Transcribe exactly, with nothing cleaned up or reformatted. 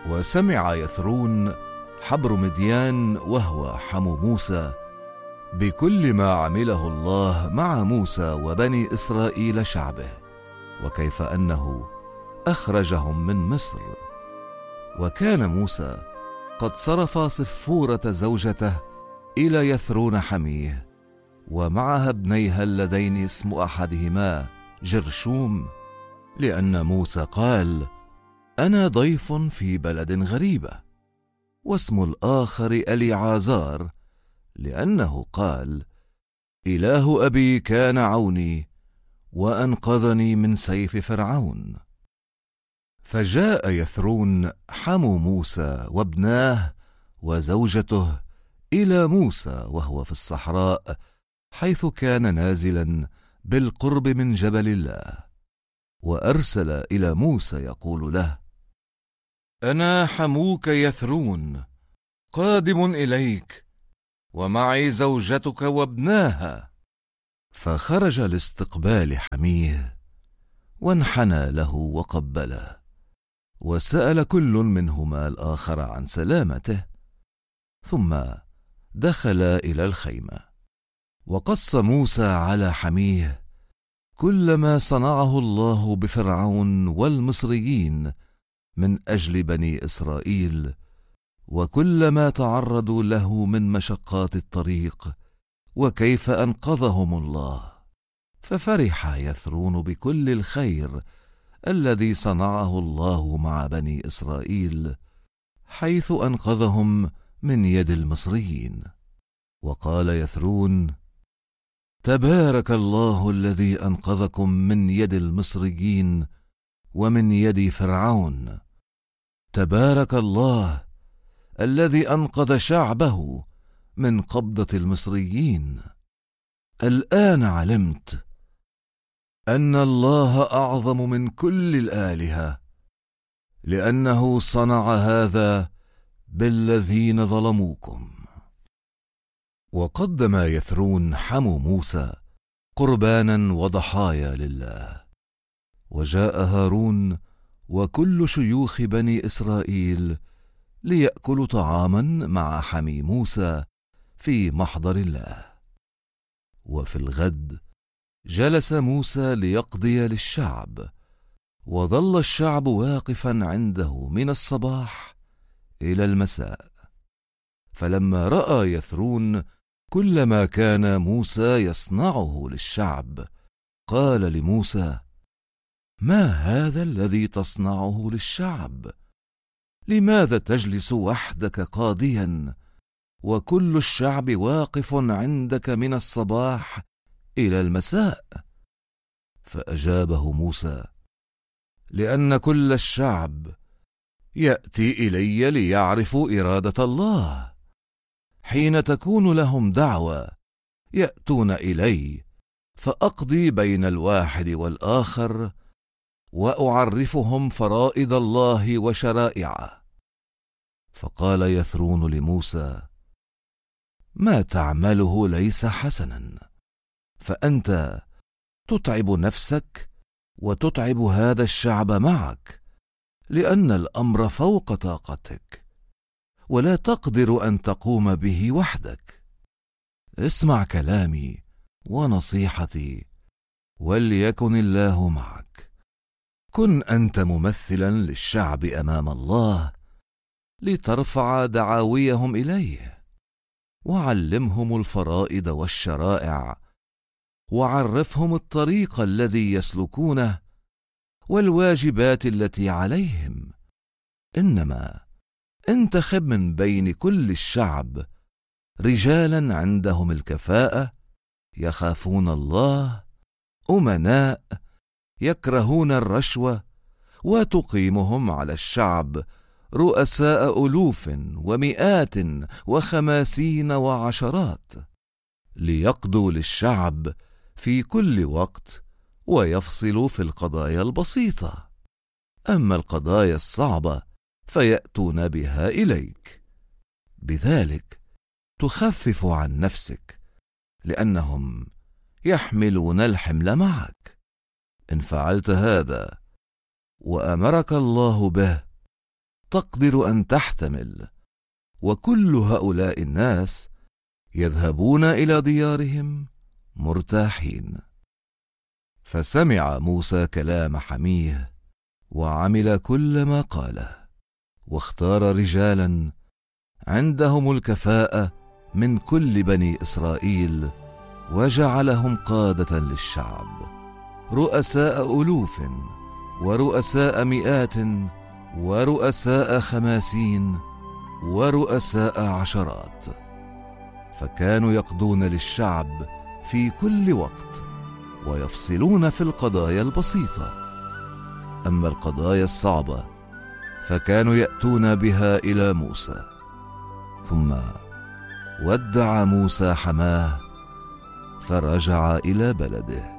وسمع يثرون حبر مديان وهو حمو موسى بكل ما عمله الله مع موسى وبني إسرائيل شعبه، وكيف أنه أخرجهم من مصر. وكان موسى قد صرف صفورة زوجته إلى يثرون حميه، ومعها ابنيها اللذين اسم أحدهما جرشوم، لأن موسى قال: أنا ضيف في بلد غريبة، واسم الآخر أليعازار، لأنه قال: إله أبي كان عوني وأنقذني من سيف فرعون. فجاء يثرون حمو موسى وابناه وزوجته إلى موسى وهو في الصحراء، حيث كان نازلا بالقرب من جبل الله، وأرسل إلى موسى يقول له: أنا حموك يثرون قادم إليك، ومعي زوجتك وابناها. فخرج لاستقبال حميه، وانحنى له وقبله، وسأل كل منهما الآخر عن سلامته، ثم دخل إلى الخيمة. وقص موسى على حميه كل ما صنعه الله بفرعون والمصريين من أجل بني إسرائيل، وكل ما تعرضوا له من مشقات الطريق، وكيف أنقذهم الله. ففرح يثرون بكل الخير الذي صنعه الله مع بني إسرائيل، حيث أنقذهم من يد المصريين. وقال يثرون: تبارك الله الذي أنقذكم من يد المصريين ومن يد فرعون، تبارك الله الذي أنقذ شعبه من قبضة المصريين. الآن علمت أن الله أعظم من كل الآلهة، لأنه صنع هذا بالذين ظلموكم. وقدم يثرون حمو موسى قربانا وضحايا لله، وجاء هارون وكل شيوخ بني إسرائيل ليأكلوا طعاما مع حمي موسى في محضر الله. وفي الغد جلس موسى ليقضي للشعب، وظل الشعب واقفا عنده من الصباح إلى المساء. فلما رأى يثرون كل ما كان موسى يصنعه للشعب، قال لموسى: ما هذا الذي تصنعه للشعب؟ لماذا تجلس وحدك قاضيا، وكل الشعب واقف عندك من الصباح إلى المساء؟ فأجابه موسى: لأن كل الشعب يأتي إلي ليعرفوا إرادة الله، حين تكون لهم دعوة يأتون إلي، فأقضي بين الواحد والآخر، وأعرفهم فرائض الله وشرائعه. فقال يثرون لموسى: ما تعمله ليس حسنا، فأنت تتعب نفسك وتتعب هذا الشعب معك، لأن الأمر فوق طاقتك، ولا تقدر أن تقوم به وحدك. اسمع كلامي ونصيحتي، وليكن الله معك. كن أنت ممثلا للشعب أمام الله، لترفع دعاويهم إليه، وعلمهم الفرائض والشرائع، وعرفهم الطريق الذي يسلكونه والواجبات التي عليهم. إنما انتخب من بين كل الشعب رجالا عندهم الكفاءة، يخافون الله، أمناء، يكرهون الرشوة، وتقيمهم على الشعب رؤساء ألوف ومئات وخماسين وعشرات، ليقضوا للشعب في كل وقت، ويفصلوا في القضايا البسيطة. أما القضايا الصعبة فيأتون بها إليك. بذلك تخفف عن نفسك، لأنهم يحملون الحمل معك. إن فعلت هذا وأمرك الله به، تقدر أن تحتمل، وكل هؤلاء الناس يذهبون إلى ديارهم مرتاحين. فسمع موسى كلام حميه وعمل كل ما قاله، واختار رجالا عندهم الكفاءة من كل بني إسرائيل، وجعلهم قادة للشعب، رؤساء ألوف ورؤساء مئات ورؤساء خماسين ورؤساء عشرات، فكانوا يقضون للشعب في كل وقت ويفصلون في القضايا البسيطة. أما القضايا الصعبة فكانوا يأتون بها إلى موسى. ثم ودع موسى حماه فرجع إلى بلده.